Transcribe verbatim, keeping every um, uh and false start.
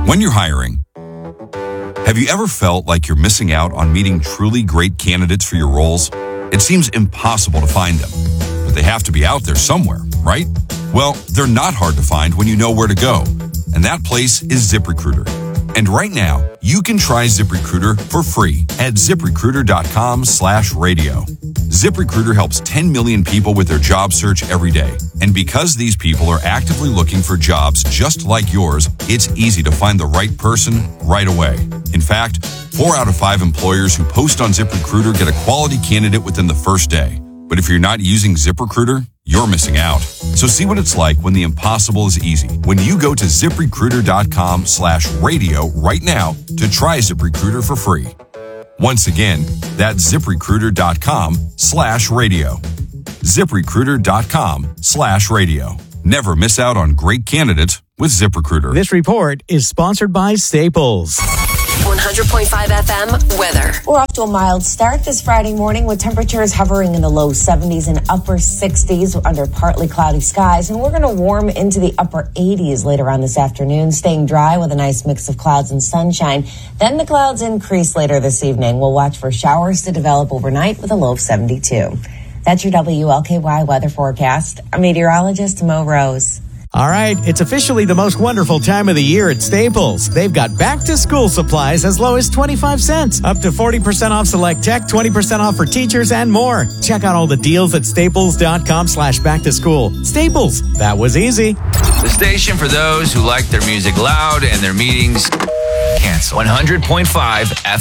When you're hiring, have you ever felt like you're missing out on meeting truly great candidates for your roles? It seems impossible to find them, but they have to be out there somewhere, right? Well, they're not hard to find when you know where to go, and that place is ZipRecruiter. And right now, you can try ZipRecruiter for free at ZipRecruiter.com slash radio. ZipRecruiter helps ten million people with their job search every day. And because these people are actively looking for jobs just like yours, it's easy to find the right person right away. In fact, four out of five employers who post on ZipRecruiter get a quality candidate within the first day. But if you're not using ZipRecruiter, you're missing out. So see what it's like when the impossible is easy. When you go to ZipRecruiter.com slash radio right now to try ZipRecruiter for free. Once again, that's ZipRecruiter.com slash radio. ZipRecruiter.com slash radio. Never miss out on great candidates with ZipRecruiter. This report is sponsored by Staples. one hundred point five F M weather. We're off to a mild start this Friday morning with temperatures hovering in the low seventies and upper sixties under partly cloudy skies. And we're going to warm into the upper eighties later on this afternoon, staying dry with a nice mix of clouds and sunshine. Then the clouds increase later this evening. We'll watch for showers to develop overnight with a low of seventy-two. That's your W L K Y weather forecast. I'm meteorologist Mo Rose. All right, it's officially the most wonderful time of the year at Staples. They've got back-to-school supplies as low as twenty-five cents, up to forty percent off select tech, twenty percent off for teachers, and more. Check out all the deals at staples.com slash back-to-school. Staples, that was easy. The station for those who like their music loud and their meetings cancel. one hundred point five F M.